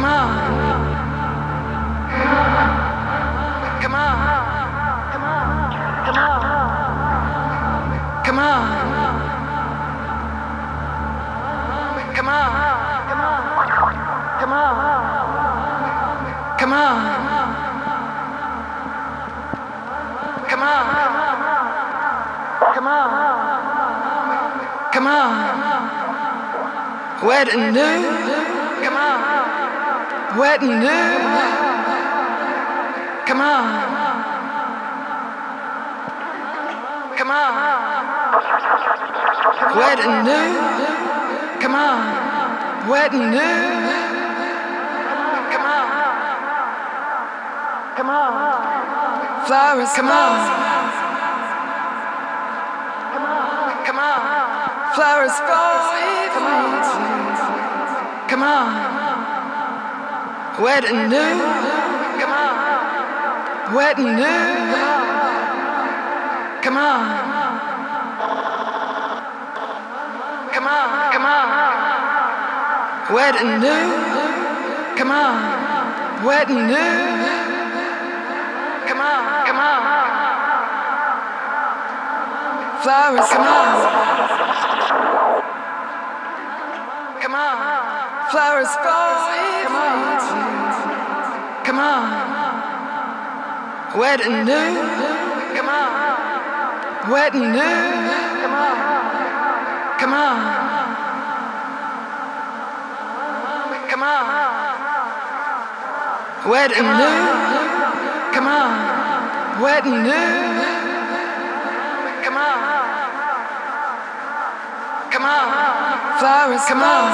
Wet and new, come on. Wet and new, come on. Come on. Wet and new, come on. Wet and new, come on. Come on. Flowers, come on. Come on. Flowers fall. Come on, wet and new. Come on, wet and new. Come on, come on, come on. Wet and new. Come on, wet and new. Come on, come on. Flowers, come on. Come on. Flowers fall, come on. Come on. Wet and new, come on. Wet and new, come on. Come on. Come on. Wet and new, come on. Wet and new, come on. Come on. Flowers, come on.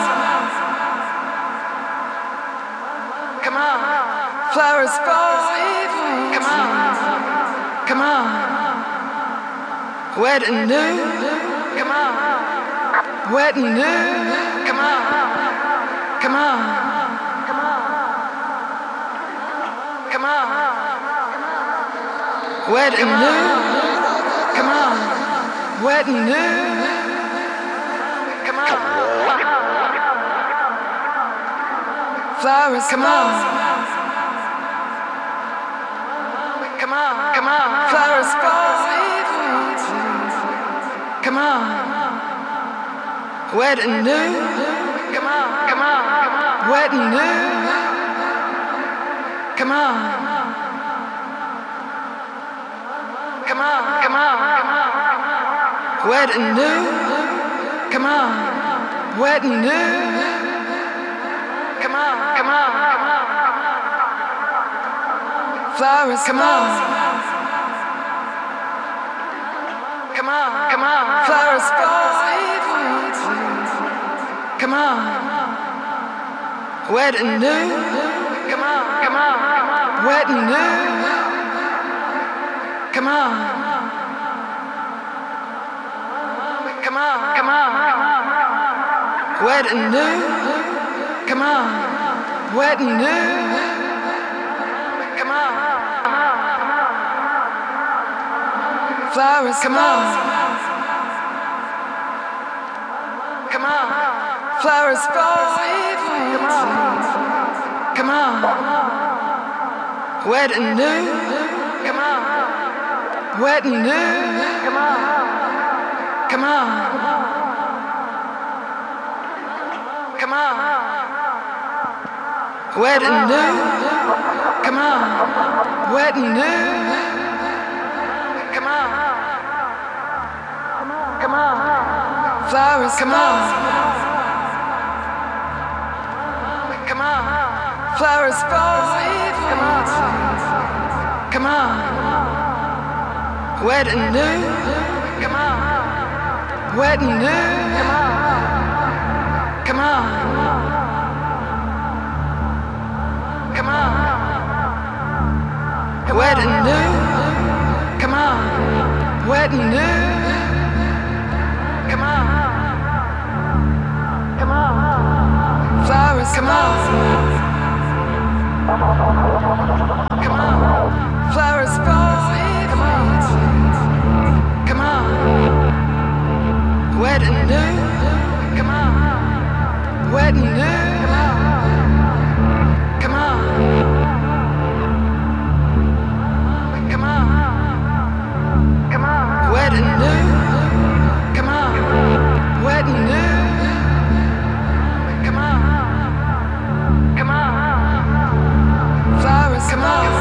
Come on, flowers fall. Come on, come on. Wet and new. Come on, wet and new. Come on, come on. Come on. Wet and new. Come on, wet and new. Come on. Flowers, come on. Come on, come on. Flowers fall. Come on. Wet and new. Come on, come on. Wet and new. Come on. Come on, come on. Wet and new. Come on. Wet and new. Come on, come on. Flowers, come on. Come on, come on. Flowers fall. Come on. Wet and new. Come on, come on. Wet and new. Come on. Come on, come on. Wet and new. Come on, wet and new. Come on. Flowers, come on. Come on. Flowers fall. Come on. Come on. Wet and new. Come on. Wet and new. Come on. Come on. Come on. Wet and new, come on. Wet and new, come on. Come on. Flowers, come on. Come on. Flowers fall. Come on. Come on. Wet and new, come on. Wet and new, come on. Come on. Come on. Wet and new. Come on. Wet and new. Come on. Come on. Flowers, come on. Come on. Flowers fall. Come on. Come on. Wet and new. Come on. Wet and new. on.